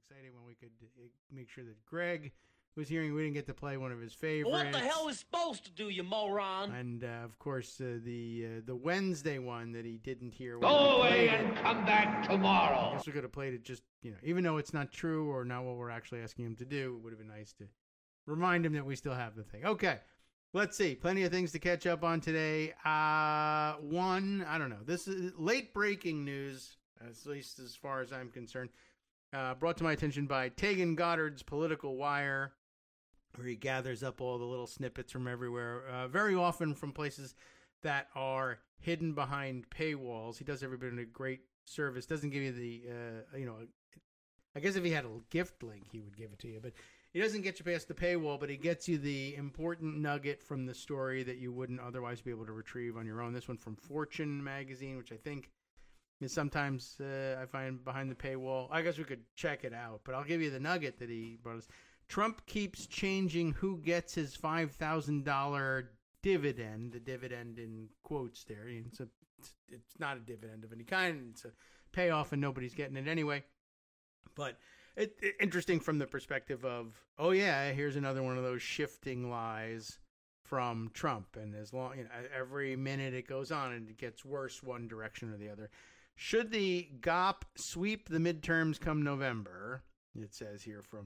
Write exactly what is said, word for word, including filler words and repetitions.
excited when we could uh, make sure that Greg was hearing. We didn't get to play one of his favorites. What the hell is supposed to do, you moron? And uh, of course, uh, the uh, the Wednesday one that he didn't hear. Go away and it. Come back tomorrow. I guess we could have played it just, you know, even though it's not true or not what we're actually asking him to do. It would have been nice to remind him that we still have the thing. Okay, let's see. Plenty of things to catch up on today. Uh, one, I don't know. This is late breaking news, at least as far as I'm concerned. Uh, brought to my attention by Tegan Goddard's Political Wire, where he gathers up all the little snippets from everywhere, uh, very often from places that are hidden behind paywalls. He does everybody a great service. Doesn't give you the, uh, you know, I guess if he had a gift link, he would give it to you. But he doesn't get you past the paywall, but he gets you the important nugget from the story that you wouldn't otherwise be able to retrieve on your own. This one from Fortune magazine, which I think is sometimes uh, I find behind the paywall. I guess we could check it out, but I'll give you the nugget that he brought us. Trump keeps changing who gets his five thousand dollars dividend, the dividend in quotes there. It's, a, it's not a dividend of any kind. It's a payoff and nobody's getting it anyway. But it, it, interesting from the perspective of, oh, yeah, here's another one of those shifting lies from Trump. And as long, you know, every minute it goes on and it gets worse one direction or the other. Should the G O P sweep the midterms come November, it says here from